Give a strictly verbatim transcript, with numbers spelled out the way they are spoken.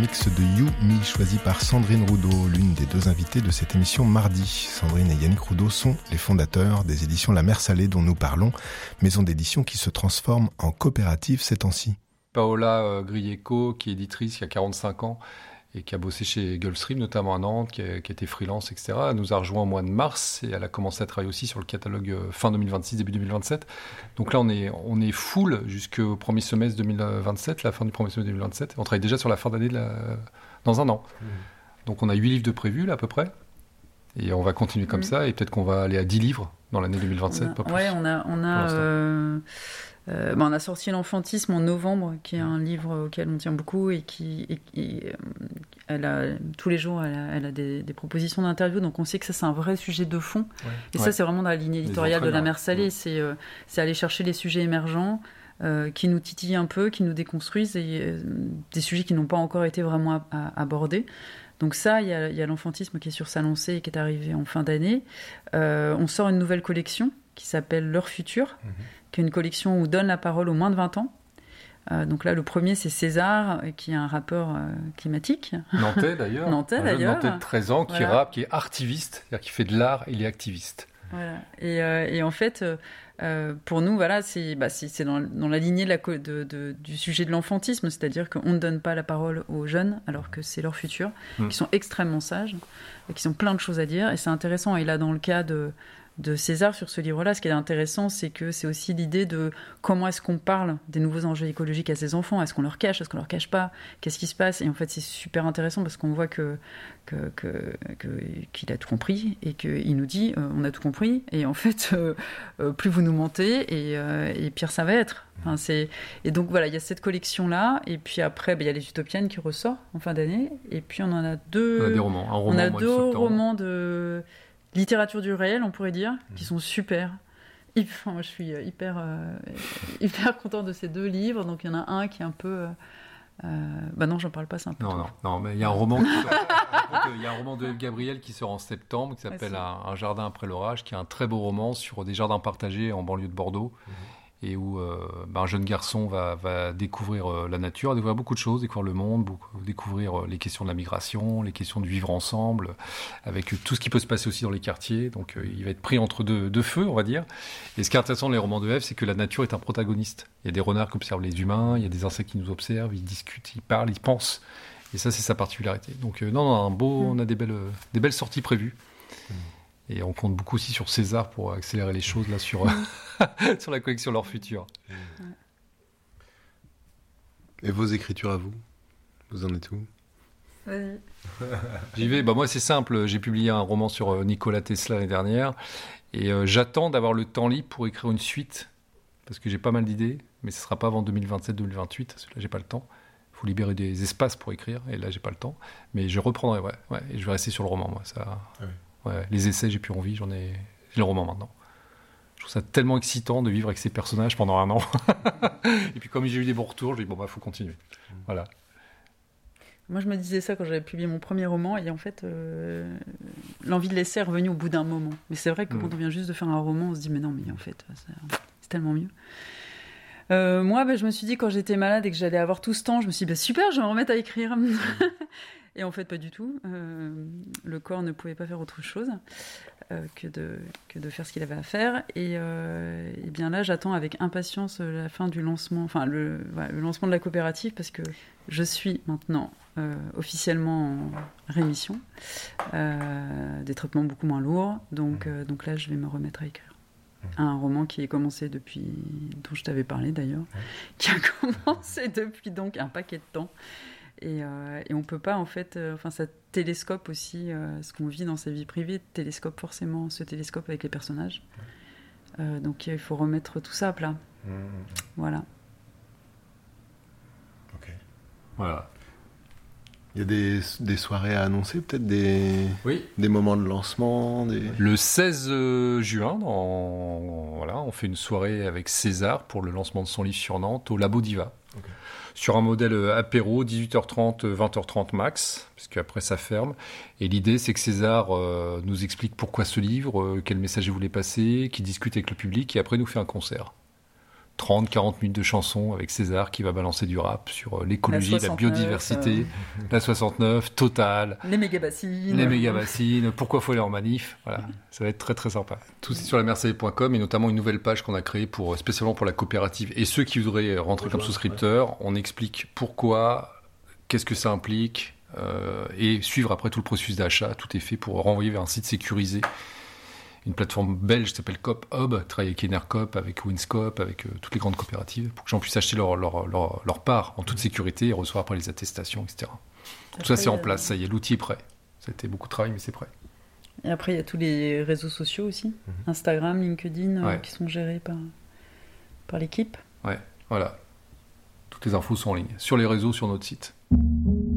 remix de You Me, choisi par Sandrine Roudot, l'une des deux invitées de cette émission mardi. Sandrine et Yannick Roudot sont les fondateurs des éditions La Mer Salée dont nous parlons, maison d'édition qui se transforme en coopérative ces temps-ci. Paola euh, Grieco, qui est éditrice, qui a quarante-cinq ans et qui a bossé chez Gulfstream, notamment à Nantes, qui a, qui a été freelance, et cetera. Elle nous a rejoint au mois de mars et elle a commencé à travailler aussi sur le catalogue euh, fin deux mille vingt-six, début deux mille vingt-sept. Donc là, on est, on est full jusqu'au premier semestre deux mille vingt-sept, la fin du premier semestre deux mille vingt-sept. On travaille déjà sur la fin d'année de la... dans un an. Mmh. Donc on a huit livres de prévus, là, à peu près. Et on va continuer comme mmh. ça. Et peut-être qu'on va aller à dix livres dans l'année deux mille vingt-sept, on a, pas plus. Ouais, on a... On a euh... Euh, bah on a sorti L'Enfantisme en novembre, qui est un livre auquel on tient beaucoup et qui, et, et, euh, elle a, tous les jours, elle a, elle a des, des propositions d'interview, donc on sait que ça c'est un vrai sujet de fond. Ouais. Et ouais. ça c'est vraiment dans la ligne éditoriale de La Mer Salée, ouais. c'est, euh, c'est aller chercher les sujets émergents euh, qui nous titillent un peu, qui nous déconstruisent, et euh, des sujets qui n'ont pas encore été vraiment à, à, abordés. Donc ça, il y a, il y a L'Enfantisme qui est sur sa lancée et qui est arrivé en fin d'année. Euh, on sort une nouvelle collection qui s'appelle Leur Futur, mmh. qui est une collection où on donne la parole aux moins de vingt ans. Euh, donc là, le premier, c'est César, qui est un rappeur euh, climatique. Nantais, d'ailleurs. Nantais, un d'ailleurs. Nantais de treize ans, qui voilà. rappe, qui est artiviste, c'est-à-dire qui fait de l'art, il est activiste. Voilà. Et, euh, et en fait, euh, pour nous, voilà, c'est, bah, c'est, c'est dans, dans la lignée de la, de, de, du sujet de l'enfantisme, c'est-à-dire qu'on ne donne pas la parole aux jeunes, alors que c'est leur futur, mmh. qui sont extrêmement sages, et qui ont plein de choses à dire. Et c'est intéressant. Et là, dans le cas de... de César sur ce livre-là, ce qui est intéressant, c'est que c'est aussi l'idée de comment est-ce qu'on parle des nouveaux enjeux écologiques à ses enfants. Est-ce qu'on leur cache, est-ce qu'on leur cache pas, qu'est-ce qui se passe? Et en fait, c'est super intéressant parce qu'on voit que, que, que, que, qu'il a tout compris et qu'il nous dit euh, on a tout compris. Et en fait, euh, euh, plus vous nous mentez et, euh, et pire ça va être. Enfin, c'est... Et donc voilà, il y a cette collection-là. Et puis après, bah, il y a Les Utopiennes qui ressort en fin d'année. Et puis on en a deux. On a des romans. Un roman on a deux romans de littérature du réel, on pourrait dire, qui sont super. Enfin, moi, je suis hyper, euh, hyper contente de ces deux livres. Donc, il y en a un qui est un peu... Euh, bah non, j'en parle pas, c'est un peu... Non, tout. non, non, mais il y a un roman qui sort, il y a un roman de Eve Gabriel qui sort en septembre, qui s'appelle un, un jardin après l'orage, qui est un très beau roman sur des jardins partagés en banlieue de Bordeaux. Mmh. Et où euh, bah, un jeune garçon va, va découvrir euh, la nature, découvrir beaucoup de choses, découvrir le monde, beaucoup, découvrir euh, les questions de la migration, les questions du vivre ensemble, avec euh, tout ce qui peut se passer aussi dans les quartiers. Donc euh, il va être pris entre deux, deux feux, on va dire. Et ce qui est intéressant dans les romans de Ève, c'est que la nature est un protagoniste. Il y a des renards qui observent les humains, il y a des insectes qui nous observent, ils discutent, ils parlent, ils pensent. Et ça, c'est sa particularité. Donc euh, non, non, un beau, mmh. on a des belles, des belles sorties prévues. Mmh. Et on compte beaucoup aussi sur César pour accélérer les choses là sur, sur la collection Leur Futur. Et vos écritures à vous, vous en êtes où? Vas-y. J'y vais. Bah, moi, c'est simple. J'ai publié un roman sur Nikola Tesla l'année dernière. Et euh, j'attends d'avoir le temps libre pour écrire une suite. Parce que j'ai pas mal d'idées. Mais ce ne sera pas avant deux mille vingt-sept deux mille vingt-huit. Parce que là, j'ai pas le temps. Il faut libérer des espaces pour écrire. Et là, j'ai pas le temps. Mais je reprendrai, ouais. ouais et je vais rester sur le roman, moi. Ça... Ah oui. Ouais, les essais, j'ai plus envie, j'en ai... j'ai le roman maintenant. Je trouve ça tellement excitant de vivre avec ces personnages pendant un an. Et puis comme j'ai eu des bons retours, je dis bon bah faut continuer. Mmh. Voilà. Moi je me disais ça quand j'avais publié mon premier roman et en fait euh, l'envie de l'essai est revenue au bout d'un moment. Mais c'est vrai que mmh. quand on vient juste de faire un roman, on se dit mais non mais en fait c'est, c'est tellement mieux. Euh, moi bah, je me suis dit quand j'étais malade et que j'allais avoir tout ce temps, je me suis dit bah, super, je vais me remettre à écrire. Et en fait, pas du tout. Euh, le corps ne pouvait pas faire autre chose euh, que, de, que de faire ce qu'il avait à faire. Et, euh, et bien là, j'attends avec impatience la fin du lancement, enfin le, voilà, le lancement de la coopérative, parce que je suis maintenant euh, officiellement en rémission, euh, des traitements beaucoup moins lourds. Donc, euh, donc là, je vais me remettre à écrire. Un roman qui est commencé depuis, dont je t'avais parlé d'ailleurs, qui a commencé depuis donc un paquet de temps. Et, euh, et on peut pas en fait, euh, enfin ça télescope aussi euh, ce qu'on vit dans sa vie privée, télescope forcément ce télescope avec les personnages. Euh, donc il faut remettre tout ça à plat. Mmh. Voilà. Ok. Voilà. Il y a des, des soirées à annoncer, peut-être des, oui. des moments de lancement des... Le seize juin, dans, voilà, on fait une soirée avec César pour le lancement de son livre sur Nantes au Labo Diva. Okay. Sur un modèle apéro, dix-huit heures trente, vingt heures trente max, parce qu'après ça ferme. Et l'idée, c'est que César euh, nous explique pourquoi ce livre, euh, quel message il voulait passer, qu'il discute avec le public, et après nous fait un concert. trente quarante minutes de chansons avec César qui va balancer du rap sur l'écologie, la, la biodiversité, euh... la soixante-neuf, Total, les méga-bassines, les méga-bassines, pourquoi faut aller en manif, voilà, mmh. ça va être très très sympa. Tout c'est sur la mersalais point com et notamment une nouvelle page qu'on a créée pour, spécialement pour la coopérative et ceux qui voudraient rentrer comme souscripteurs, on explique pourquoi, qu'est-ce que ça implique euh, et suivre après tout le processus d'achat, tout est fait pour renvoyer vers un site sécurisé. Une plateforme belge qui s'appelle Coop Hub, travaille avec Enercoop, avec Winscoop, avec euh, toutes les grandes coopératives, pour que les gens puissent acheter leur, leur, leur, leur part en toute sécurité et recevoir après les attestations, et cetera. Après, tout ça, c'est en place, ça y est, l'outil est prêt. Ça a été beaucoup de travail, mais c'est prêt. Et après, il y a tous les réseaux sociaux aussi, mm-hmm. Instagram, LinkedIn, ouais. euh, qui sont gérés par, par l'équipe. Ouais, voilà. Toutes les infos sont en ligne, sur les réseaux, sur notre site.